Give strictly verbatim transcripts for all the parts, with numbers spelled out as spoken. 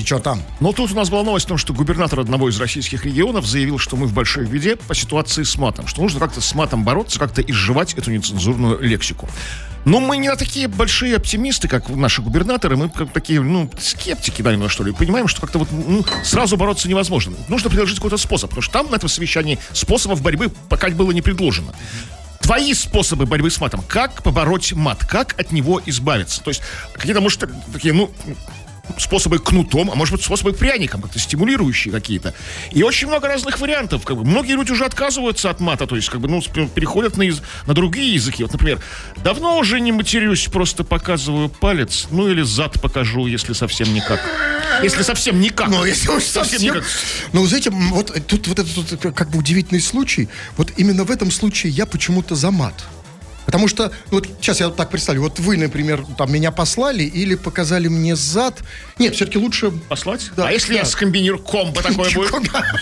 Давайте, что там? Но тут у нас была новость о том, что губернатор одного из российских регионов заявил, что мы в большой беде по ситуации с матом, что нужно как-то с матом бороться, как-то изживать эту нецензурную лексику. Но мы не такие большие оптимисты, как наши губернаторы, мы как такие, ну, скептики, наверное, что ли, понимаем, что как-то вот ну, сразу бороться невозможно. Нужно предложить какой-то способ, потому что там на этом совещании способов борьбы пока было не предложено. Твои способы борьбы с матом. Как побороть мат? Как от него избавиться? То есть какие-то, может, такие, ну... способы кнутом, а может быть способы пряником, как-то стимулирующие какие-то. И очень много разных вариантов. Как бы. Многие люди уже отказываются от мата, то есть как бы, ну, переходят на, из... на другие языки. Вот, например, давно уже не матерюсь, просто показываю палец, ну или зад покажу, если совсем никак. Если совсем никак. Ну, если уж совсем, совсем никак. Ну, знаете, вот тут вот этот тут, как бы удивительный случай. Вот именно в этом случае я почему-то за мат. Потому что, ну, вот сейчас я вот так представлю, вот вы, например, там меня послали или показали мне зад. Нет, все-таки лучше... Послать? Да, а если да. я скомбинирую комбо такое будет?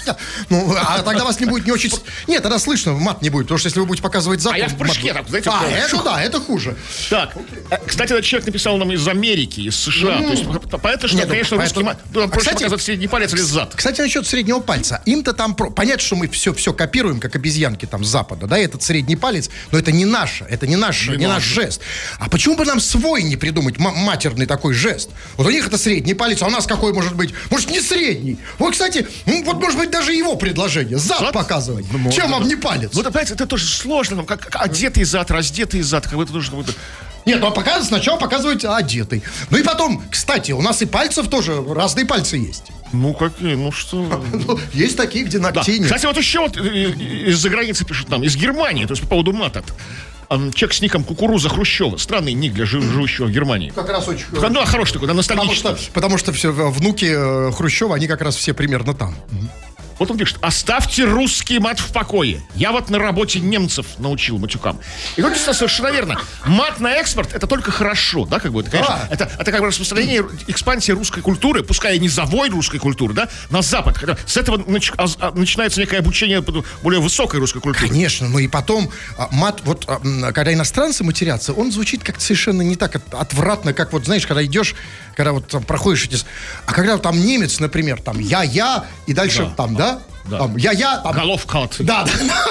Ну, а тогда вас не будет не очень... Нет, тогда слышно, мат не будет, потому что если вы будете показывать зад... А я в прыжке, так, знаете... А, это да, это хуже. Так, кстати, этот человек написал нам из Америки, из США. То есть, поэтому, что, конечно, русский мат... Проще показать средний палец или зад. Кстати, насчет среднего пальца. Им-то там... Понятно, что мы все копируем, как обезьянки там с Запада, да, этот средний палец, но это не наше. Это не наш, не, не наш жест. А почему бы нам свой не придумать м- матерный такой жест? Вот у них это средний палец, а у нас какой может быть? Может, не средний? Вот, кстати, ну, вот может быть даже его предложение. Зад, зад? показывать. Ну, чем вам не палец? Вот опять это тоже сложно. Ну, как, как одетый зад, раздетый зад. Как бы это нужно будет... Нет, ну а показывать, сначала показывать одетый. Ну и потом, кстати, у нас и пальцев тоже, разные пальцы есть. Ну какие, ну что? Ну, есть такие, где ногтей да. нет. Кстати, вот еще вот из-за границы пишут нам, из Германии, то есть по поводу мата. Человек с ником Кукуруза Хрущева. Странный ник для жив- живущего в Германии. Как раз очень... Ну, а хороший такой, да, ностальгичный. Потому что, потому что все внуки Хрущева, они как раз все примерно там. Вот он пишет: оставьте русский мат в покое. Я вот на работе немцев научил матюкам. И вот это совершенно верно. Мат на экспорт — это только хорошо, да, как бы, это, конечно, да. это, это как бы распространение, экспансия русской культуры, пускай и не завой русской культуры, да, на Запад. Хотя с этого нач, а, а, начинается некое обучение более высокой русской культуры. Конечно, ну и потом а, мат, вот а, когда иностранцы матерятся, он звучит как-то совершенно не так отвратно, как вот, знаешь, когда идешь, когда вот там проходишь эти... А когда вот, там немец, например, там я-я, и дальше да. там, да? Да. Там, я-я, там... Головка от... Да,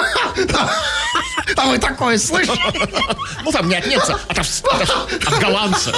да. Там и такое слышишь? Ну, там не от немца, а от голландца.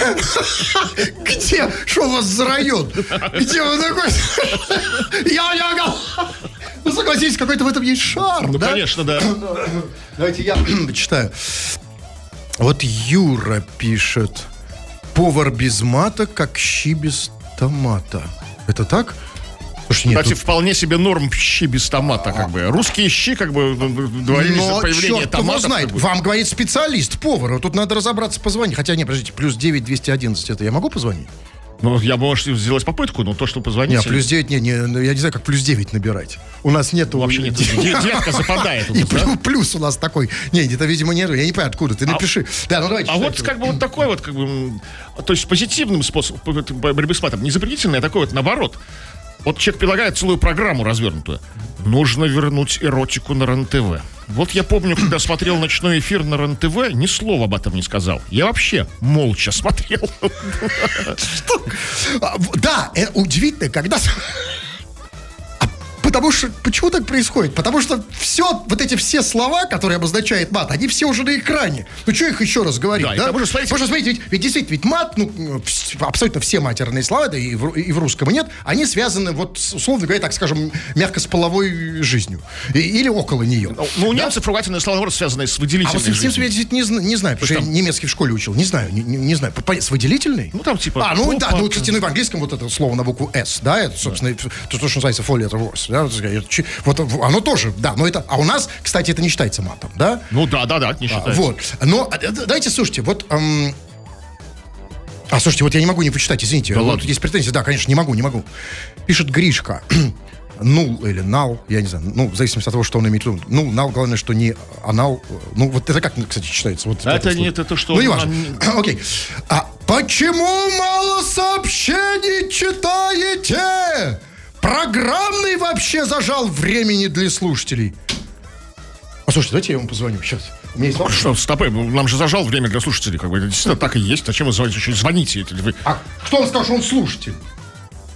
Где? Что у вас за район? Где вы такой? Я-я, голландца. Ну, согласитесь, какой-то в этом есть шарм, да? Ну, конечно, да. Давайте я почитаю. Вот Юра пишет: повар без мата, как щи без томата. Это так? Слушайте, нет, кстати, тут... вполне себе норм щи без томата, как бы. Русские щи, как бы, говорили за появление томатов. Знает. Как бы. Вам говорит специалист, повар. Тут надо разобраться, позвонить. Хотя, нет, подождите, плюс девять двести одиннадцать, это я могу позвонить? Ну, я бы, может, сделать попытку, но то, что позвонить... Нет, плюс девять, не, не, я не знаю, как плюс девять набирать. У нас нету... Вообще нет, девятка западает. И плюс у нас такой. Не, это, видимо, нету. Я не понимаю, откуда. Ты напиши. Да, ну давайте. А вот как бы вот такой вот, как бы, то есть позитивным способом борьбы с матом, не запретительный, а такой вот наоборот. Вот человек предлагает целую программу развернутую. Нужно вернуть эротику на РЕН-ТВ. Вот я помню, когда смотрел ночной эфир на РЕН-ТВ, ни слова об этом не сказал. Я вообще молча смотрел. Да, удивительно, когда... Потому что, почему так происходит? Потому что все, вот эти все слова, которые обозначают мат, они все уже на экране. Ну, что их еще раз говорить, да? да? Потому что, смотрите, ведь, ведь действительно, ведь мат, ну, абсолютно все матерные слова, да и в, и в русском и нет, они связаны, вот, условно говоря, так скажем, мягко с половой жизнью. И, или около нее. Ну, у да? немцев ругательные слова, наоборот, связаны с выделительной а вот с этим я не, не знаю, потому что я немецкий в школе учил. Не знаю, не, не, не знаю. С выделительной? Ну, там типа... А, ну, да, ну, кстати, ну, в английском вот это слово на букву «С», да, это, собственно, да. то, что называется four letter words, да, вот оно тоже, да, но это, а у нас, кстати, это не считается матом, да? Ну да, да, да, не считается. А, вот, но давайте, слушайте, вот, эм... а, слушайте, вот я не могу не почитать, извините, да вот ладно. Есть претензии, да, конечно, не могу, не могу. Пишет Гришка, нул или нал, я не знаю, ну, в зависимости от того, что он имеет в виду. Ну, нал, главное, что не анал, ну, вот это как, кстати, читается? Вот это нет, это что? Ну, не важно. Окей. А почему мало сообщений читаете? Программный вообще зажал времени для слушателей. А слушайте, давайте я ему позвоню сейчас. У меня есть ну, что, стопы, нам же зажал время для слушателей. Как бы, это действительно так и есть. Зачем вы звоните? Еще звоните. А кто вам сказал, что он слушатель?